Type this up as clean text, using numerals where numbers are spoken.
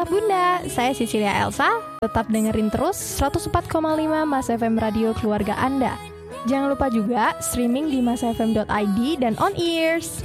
Ayah Bunda, saya Cecilia Elsa. Tetap dengerin terus 104,5 Mas FM Radio keluarga Anda. Jangan lupa juga streaming di masfm.id dan on ears.